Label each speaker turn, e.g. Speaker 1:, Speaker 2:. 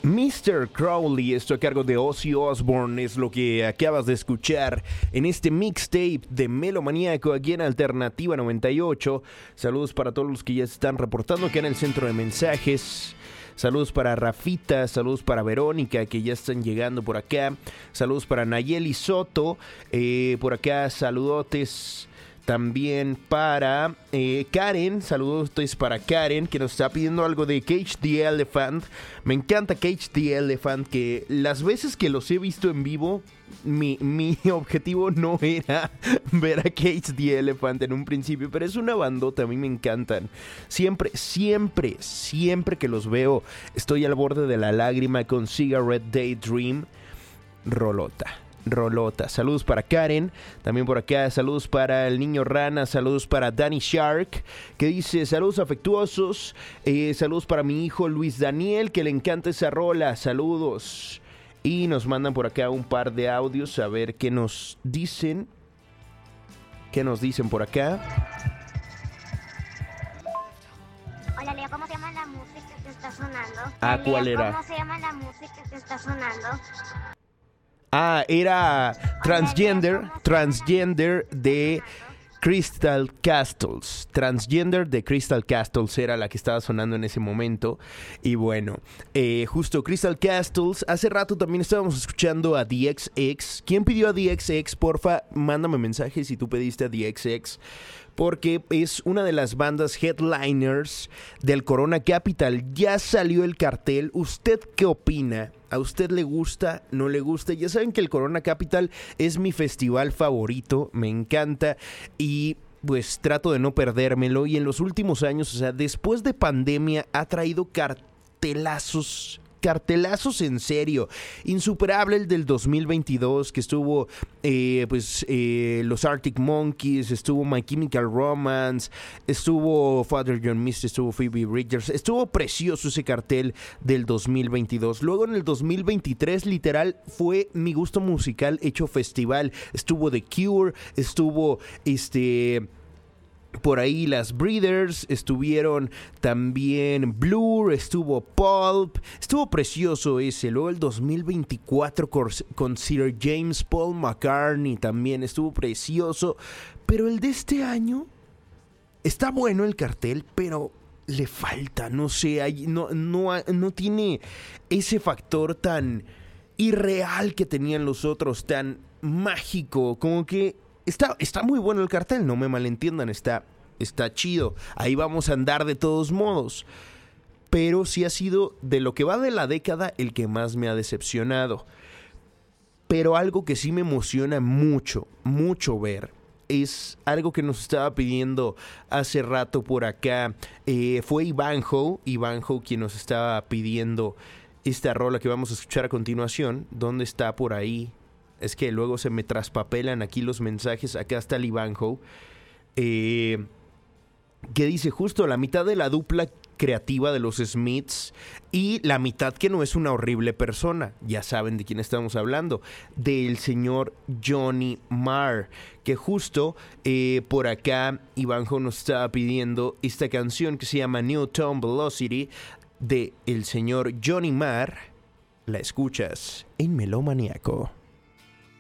Speaker 1: Mr. Crowley, esto a cargo de Ozzy Osbourne, es lo que acabas de escuchar en este mixtape de Melomaníaco aquí en Alternativa 98. Saludos para todos los que ya se están reportando acá en el centro de mensajes. Saludos para Rafita, saludos para Verónica, que ya están llegando por acá. Saludos para Nayeli Soto, por acá saludotes. También para Karen, saludos para Karen, que nos está pidiendo algo de Cage the Elephant. Me encanta Cage the Elephant, que las veces que los he visto en vivo, mi objetivo no era ver a Cage the Elephant en un principio, pero es una bandota, a mí me encantan. Siempre que los veo, estoy al borde de la lágrima con Cigarette Daydream. Rolota, saludos para Karen, también por acá, saludos para el niño Rana, saludos para Danny Shark, que dice saludos afectuosos, saludos para mi hijo Luis Daniel, que le encanta esa rola, saludos, y nos mandan por acá un par de audios, a ver qué nos dicen por acá.
Speaker 2: Hola Leo, ¿cómo se llama la música que está sonando?
Speaker 1: ¿Cuál era?
Speaker 2: ¿Cómo se llama la música que está sonando?
Speaker 1: Era Transgender de Crystal Castles. Transgender de Crystal Castles era la que estaba sonando en ese momento. Y bueno, justo Crystal Castles. Hace rato también estábamos escuchando a DXX. ¿Quién pidió a DXX? Porfa, mándame mensaje si tú pediste a DXX. Porque es una de las bandas headliners del Corona Capital. Ya salió el cartel. ¿Usted qué opina? ¿A usted le gusta? ¿No le gusta? Ya saben que el Corona Capital es mi festival favorito. Me encanta. Y pues trato de no perdérmelo. Y en los últimos años, o sea, después de pandemia, ha traído cartelazos en serio. Insuperable el del 2022, que estuvo los Arctic Monkeys, estuvo My Chemical Romance, estuvo Father John Misty, estuvo Phoebe Bridgers. Estuvo precioso ese cartel del 2022. Luego en el 2023 literal fue mi gusto musical hecho festival. Estuvo The Cure, estuvo por ahí las Breeders, estuvieron también Blur, estuvo Pulp, estuvo precioso ese. Luego el 2024 con Sir James Paul McCartney también estuvo precioso. Pero el de este año está bueno el cartel, pero le falta, no sé, no tiene ese factor tan irreal que tenían los otros, tan mágico, como que Está muy bueno el cartel, no me malentiendan, está chido. Ahí vamos a andar de todos modos. Pero sí ha sido, de lo que va de la década, el que más me ha decepcionado. Pero algo que sí me emociona mucho ver, es algo que nos estaba pidiendo hace rato por acá. Fue Ivanho quien nos estaba pidiendo esta rola que vamos a escuchar a continuación. ¿Dónde está por ahí? Es que luego se me traspapelan aquí los mensajes. Acá está el Ivanho. Que dice justo la mitad de la dupla creativa de los Smiths y la mitad que no es una horrible persona. Ya saben de quién estamos hablando. Del señor Johnny Marr. Que justo por acá Ivanho nos estaba pidiendo esta canción que se llama Newton Velocity de el señor Johnny Marr. La escuchas en Melomaníaco.